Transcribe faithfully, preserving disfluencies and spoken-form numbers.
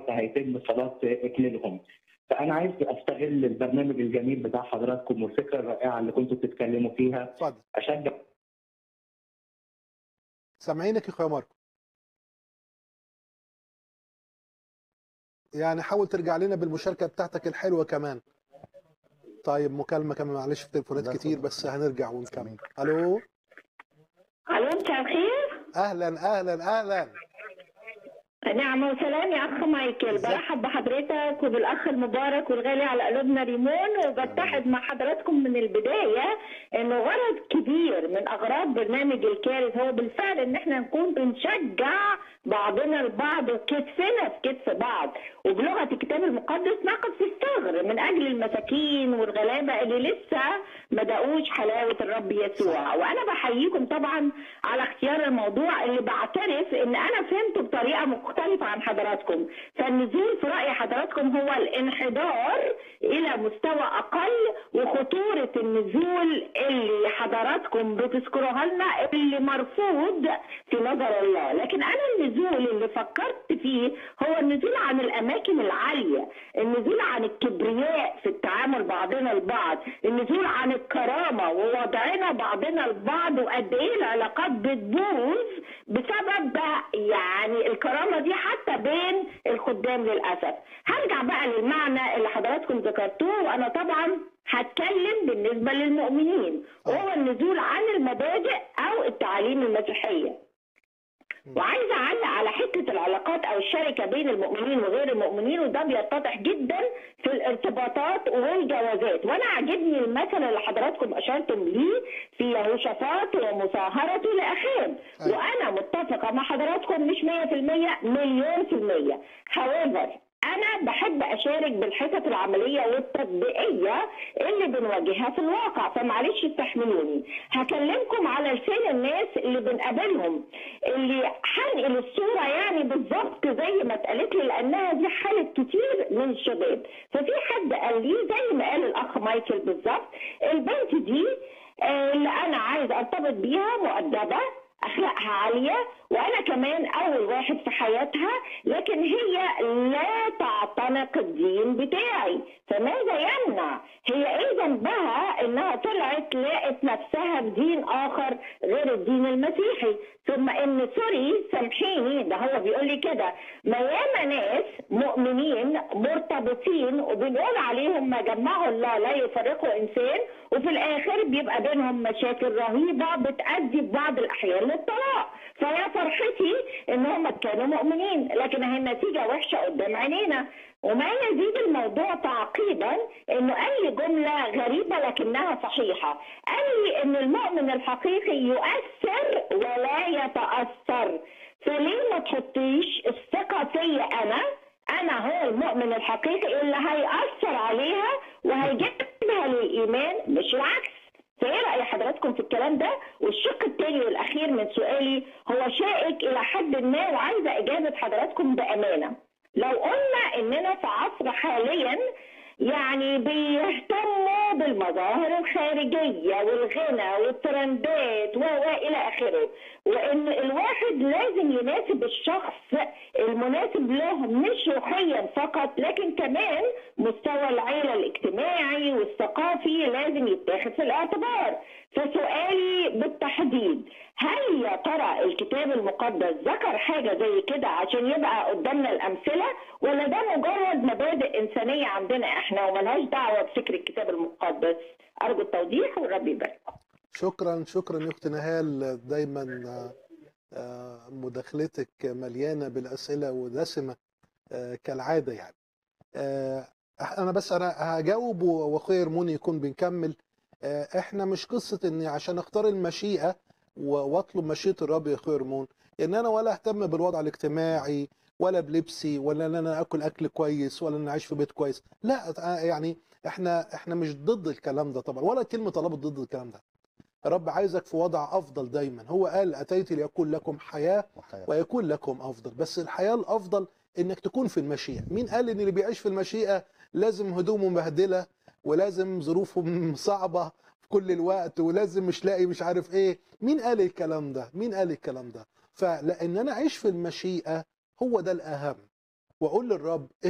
هيتم صلاه اكليلهم. فانا عايز استغل البرنامج الجميل بتاع حضراتكم والفكره الرائعه اللي كنتوا بتتكلموا فيها. اتفضل. اشجع. سامعينك يا اخويا ماركو. يعني حاول ترجع لنا بالمشاركه بتاعتك الحلوه كمان. طيب مكالمه كمان، معلش في تليفونات كتير بس هنرجع ونكمل. الو الو، مساء الخير. اهلا اهلا اهلا. نعمة وسلام يا أخ مايكل، برحب بحضرتك وبالأخ المبارك والغالي على قلوبنا ريمون، وبتحد مع حضراتكم من البداية إنه غرض كبير من أغراض برنامج الكارث هو بالفعل إن إحنا نكون بنشجع بعضنا البعض وكتفنا في كتف بعض، وبلغة الكتاب المقدس نقف في الثغر من أجل المساكين والغلابة اللي لسه ما دقوش حلاوة الرب يسوع. وأنا بحييكم طبعا على اختيار الموضوع اللي بعترف إن أنا فهمته بطريقة مختلفة عن حضراتكم. فالنزول في رأي حضراتكم هو الانحدار إلى مستوى أقل، وخطورة النزول اللي حضراتكم بتذكروها لنا اللي مرفوض في نظر الله. لكن أنا النزول اللي فكرت فيه هو النزول عن الأماكن العالية، النزول عن الكبرياء في التعامل بعضنا البعض، النزول عن الكرامة ووضعنا بعضنا البعض، وقد إيه العلاقات بتبوظ بسبب يعني الكرامة دي حتى بين الخدام للأسف. هرجع بقى للمعنى اللي حضراتكم ذكرتوه، وأنا طبعا هتكلم بالنسبة للمؤمنين، وهو النزول عن المبادئ أو التعاليم المسيحية. وعايزه اعلق على حته العلاقات او الشركه بين المؤمنين وغير المؤمنين، وده بيتضح جدا في الارتباطات والجوازات. وانا عاجبني المثل اللي حضراتكم اشرتم ليه في يهوشافاط ومصاهرته لاخاب، وانا متفقه مع حضراتكم مش مية في المية، مليون في المية. however أنا بحب أشارك بالحتت العملية والتطبيقية اللي بنواجهها في الواقع، فمعلش استحملوني. هكلمكم على لسان الناس اللي بنقابلهم، اللي هنقل الصورة يعني بالظبط زي ما اتقالت لي، لأنها دي حالة كتير من الشباب. ففي حد قال لي زي ما قال الأخ مايكل بالظبط، البنت دي اللي أنا عايز أرتبط بيها مؤدبة، أخلاقها عالية، وأنا كمان أول واحد في حياتها، لكن هي لا تعتنق الدين بتاعي. فماذا يمنع؟ هي إيه ذنبها إنها طلعت لقت نفسها بدين آخر غير الدين المسيحي؟ ثم إن سوري سامحيني، ده هو بيقول لي كده، ما ياما ناس مؤمنين مرتبطين وبنقول عليهم ما جمعوا الله لا يفرقوا إنسان، وفي الآخر بيبقى بينهم مشاكل رهيبة بتؤدي في بعض الأحيان للطلاق. فيا فرحتي ان هم كانوا مؤمنين، لكن هي النتيجه وحشه قدام عينينا. وما يزيد الموضوع تعقيدا انه اي جمله غريبه لكنها صحيحه، قال لي ان المؤمن الحقيقي يؤثر ولا يتاثر. فليه ما تحطيش الثقه فيا انا انا هو المؤمن الحقيقي اللي هيأثر عليها وهيجيبها للايمان مش العكس؟ فايه رأي حضراتكم في الكلام ده؟ والشق الثاني والاخير من سؤالي هو شائك الى حد ما، وعايزه اجابه حضراتكم بامانه. لو قلنا اننا في عصر حاليا يعني بيهتموا بالمظاهر الخارجيه والغنى والترندات والى اخره، وان الواحد لازم يناسب الشخص المناسب له مش روحيا فقط، لكن كمان مستوى العيله الاجتماعي والثقافي لازم يتاخد في الاعتبار. فسؤالي بالتحديد، هل يا ترى الكتاب المقدس ذكر حاجه زي كده عشان يبقى قدامنا الامثله، ولا ده مجرد مبادئ انسانيه عندنا احنا وملهاش دعوه بفكر الكتاب المقدس؟ ارجو التوضيح والرب يبارككم. شكرا شكرا يا اخت نهال، دايما مداخلتك مليانه بالاسئله ودسمه كالعاده. يعني انا بس انا هجاوب واخويا رموني يكون بنكمل. احنا مش قصه اني عشان اختار المشيئه واطلب مشيئه الرب يا اخويا رمون ان انا ولا اهتم بالوضع الاجتماعي ولا بلبسي ولا ان انا اكل اكل كويس ولا ان اعيش في بيت كويس. لا، يعني احنا احنا مش ضد الكلام ده طبعا، ولا كلمه طلبت ضد الكلام ده. الرب عايزك في وضع افضل دايما. هو قال اتيت ليكون لكم حياه ويكون لكم افضل، بس الحياه الافضل انك تكون في المشيئه. مين قال ان اللي بيعيش في المشيئه لازم هدومه مبهدله ولازم ظروفه صعبه في كل الوقت ولازم مش لاقي مش عارف ايه؟ مين قال الكلام ده؟ مين قال الكلام ده؟ فلان انا اعيش في المشيئه هو ده الاهم. واقول للرب